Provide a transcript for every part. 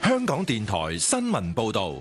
香港電台新聞報道。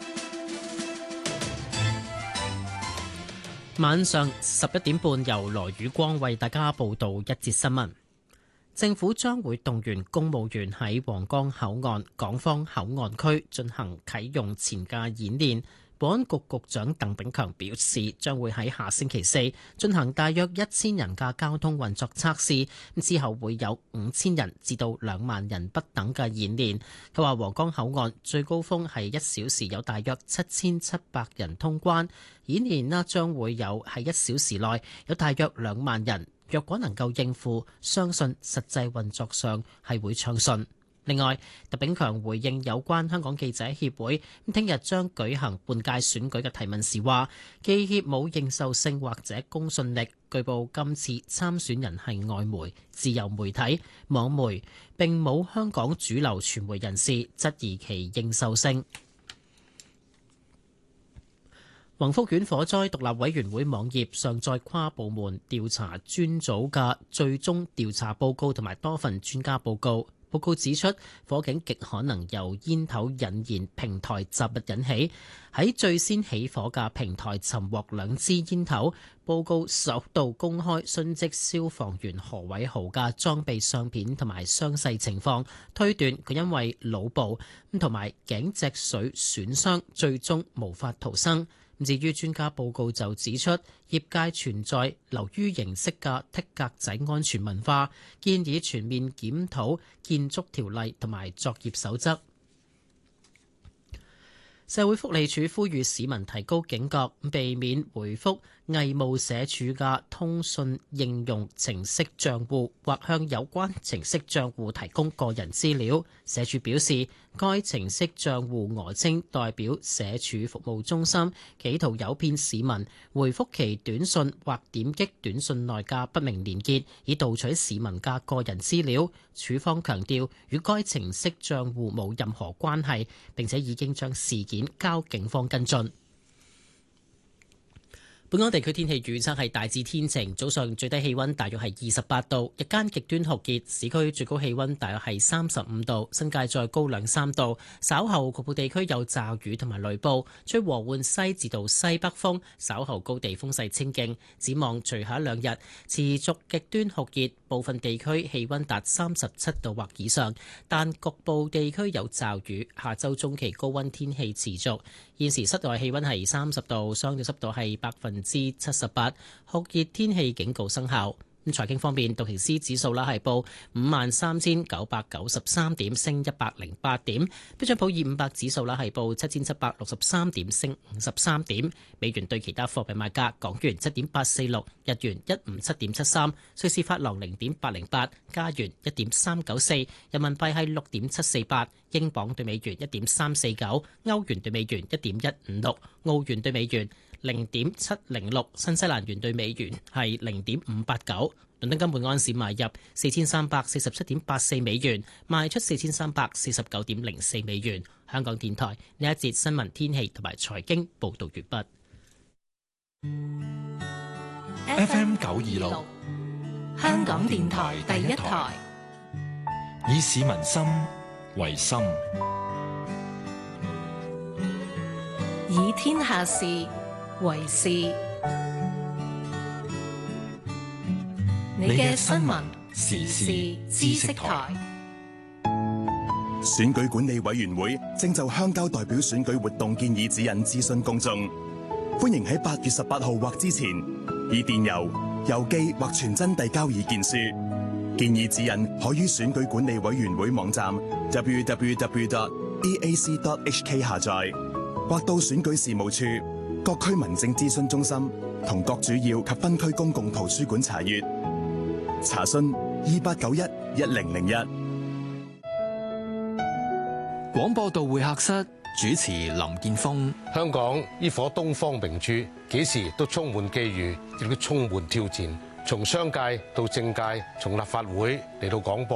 晚上11點半，由羅宇光為大家報道一節新聞。政府將會動員公務員喺皇崗口岸港方口岸區進行啟用前嘅演練。保安局局長鄧炳強表示，將會喺下星期四進行大約1000人嘅交通運作測試，之後會有5000人至到2萬人不等嘅演練。佢話皇崗口岸最高峰係1小時有大約7700人通關，演練啦將會有喺1小時內有大約2萬人。若果能夠應付，相信實際運作上係會暢順。另外，鄧炳強回應有關香港記者協會聽日將舉行換屆選舉嘅提問時話，記協冇認受性或者公信力。據報今次參選人係外媒、自由媒體、網媒，並冇香港主流傳媒人士，質疑其認受性。宏福苑火災獨立委員會網頁上載跨部門調查專組嘅最終調查報告同埋多份專家報告。報告指出，火警極可能由煙頭引燃平台雜物引起。喺最先起火嘅平台尋獲2支煙頭。報告首度公開殉職消防員何偉豪嘅裝備相片同埋傷勢情況，推斷佢因為腦部同埋頸脊髓損傷，最終無法逃生。至於專家報告就指出，業界存在流於形式嘅剔格仔安全文化，建議全面檢討建築條例同埋作業守則。社會福利署呼籲市民提高警覺，避免回覆偽冒社署嘅通訊應用程式帳戶，或向有關程式帳戶提供個人資料。社署表示，該程式帳戶訛稱代表社署服務中心，企圖誘騙市民回覆其短信或點擊短信內嘅不明連結，以盜取市民嘅個人資料。署方強調，與該程式帳戶冇任何關係，並且已經將事件交警方跟進。本港地區天氣預測係大致天晴，早上最低氣溫大約係28度，日間極端酷熱，市區最高氣溫大約係35度，新界再高2-3度。稍後局部地區有驟雨同埋雷暴，吹和緩西至到西北風，稍後高地風勢清勁。展望隨後2日持續極端酷熱，部分地區氣溫達37度或以上，但局部地區有驟雨。下週中期高溫天氣持續。現時室外氣溫係30度，相對濕度係78%，酷熱天氣警告生效。財經方面，道瓊斯指數係報53,993點，升108點；標準普爾500指數係報7,763點，升53點。美元對其他貨幣賣價：港元7.846，日元157.73，瑞士法郎0.808，加元1.394，人民幣係6.748，英鎊對美元1.349，歐元對美元1.156，澳元對美元0.706，新西蘭元對美元係0.589。倫敦金每安士買入4347.84美元，賣出4349.04美元。香港電台呢一節新聞天氣同埋財經報道完畢。FM 926， 香港電台第一台， 以市民心為心， 以天下事為事。你嘅新聞時事知識台。 選舉管理委員會正就鄉郊代表選舉活動建議指引諮詢公眾，歡迎喺8月18號或之前以電郵、郵寄或傳真遞交意見書。建議指引可於選舉管理委員會網站 www.eac.hk 下載，或到選舉事務處、各區民政諮詢中心同各主要及分區公共圖書館查閱。查詢28911001。 廣播道會客室主持林健鋒。 香港呢顆東方明珠，幾時都充滿機遇，亦都充滿挑戰。從商界到政界，從立法會嚟到廣播。